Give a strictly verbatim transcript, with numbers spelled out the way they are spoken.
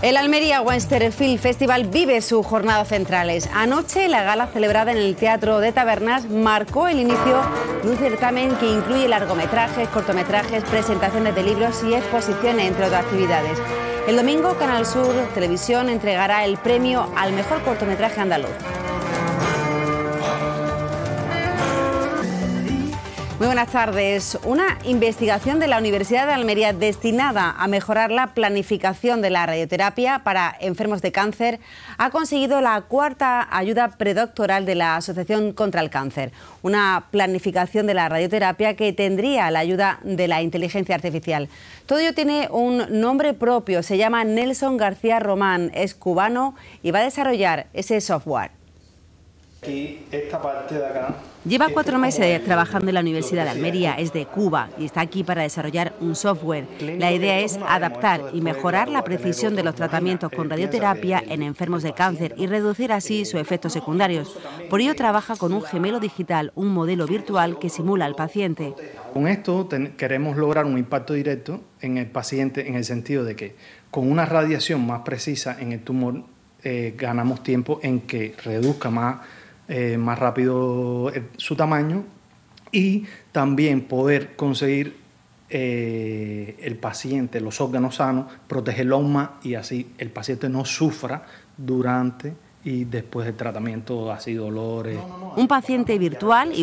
El Almería Western Film Festival vive sus jornadas centrales. Anoche, la gala celebrada en el Teatro de Tabernas marcó el inicio de un certamen que incluye largometrajes, cortometrajes, presentaciones de libros y exposiciones, entre otras actividades. El domingo, Canal Sur Televisión entregará el premio al mejor cortometraje andaluz. Muy buenas tardes. Una investigación de la Universidad de Almería destinada a mejorar la planificación de la radioterapia para enfermos de cáncer ha conseguido la cuarta ayuda predoctoral de la Asociación contra el Cáncer. Una planificación de la radioterapia que tendría la ayuda de la inteligencia artificial. Todo ello tiene un nombre propio, se llama Nelson García Román, es cubano y va a desarrollar ese software. Aquí, esta parte de acá. Lleva cuatro meses trabajando en la Universidad de Almería, es de Cuba y está aquí para desarrollar un software. La idea es adaptar y mejorar la precisión de los tratamientos con radioterapia en enfermos de cáncer y reducir así sus efectos secundarios. Por ello trabaja con un gemelo digital, un modelo virtual que simula al paciente. Con esto queremos lograr un impacto directo en el paciente en el sentido de que con una radiación más precisa en el tumor eh, ganamos tiempo en que reduzca más Eh, más rápido eh, su tamaño y también poder conseguir eh, el paciente, los órganos sanos, protegerlo aún más y así el paciente no sufra durante y después del tratamiento, así dolores. Un paciente virtual y